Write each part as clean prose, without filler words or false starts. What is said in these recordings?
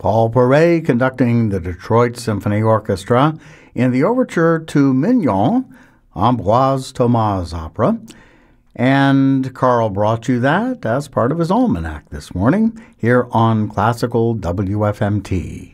Paul Paray conducting the Detroit Symphony Orchestra in the overture to Mignon, Ambroise Thomas' opera. And Carl brought you that as part of his almanac this morning here on Classical WFMT.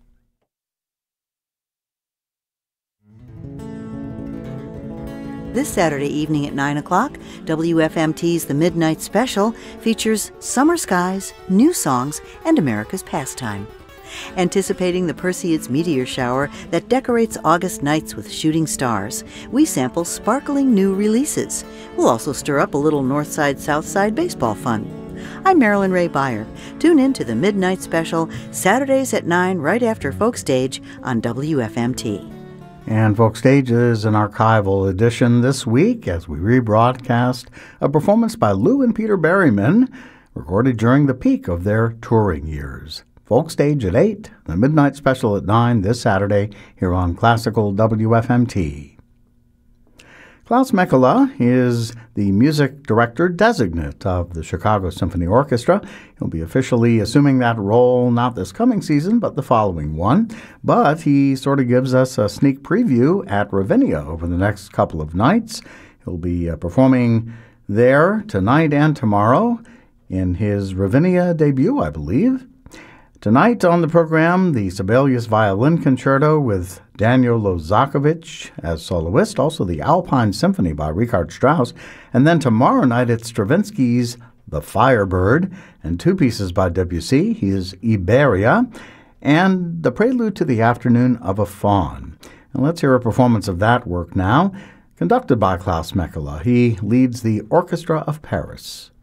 This Saturday evening at 9 o'clock, WFMT's The Midnight Special features summer skies, new songs, and America's pastime. Anticipating the Perseids meteor shower that decorates August nights with shooting stars, we sample sparkling new releases. We'll also stir up a little Northside-Southside baseball fun. I'm Marilyn Ray Beyer. Tune in to The Midnight Special, Saturdays at 9 right after Folk Stage on WFMT. And Folk Stage is an archival edition this week as we rebroadcast a performance by Lou and Peter Berryman recorded during the peak of their touring years. Folk Stage at 8, the Midnight Special at 9 this Saturday here on Classical WFMT. Klaus Mekala is the music director designate of the Chicago Symphony Orchestra. He'll be officially assuming that role not this coming season, but the following one. But he sort of gives us a sneak preview at Ravinia over the next couple of nights. He'll be performing there tonight and tomorrow in his Ravinia debut, I believe. Tonight on the program, the Sibelius Violin Concerto with Daniel Lozakovich as soloist, also the Alpine Symphony by Richard Strauss, and then tomorrow night it's Stravinsky's The Firebird, and two pieces by Debussy, his Iberia, and the Prelude to the Afternoon of a Faun. And let's hear a performance of that work now, conducted by Klaus Mekala. He leads the Orchestra of Paris.